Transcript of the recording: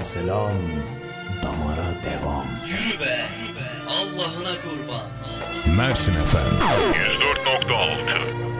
Damara selam, damara devam. Yürü be, Allah'ına kurban. Mersin FM 104.6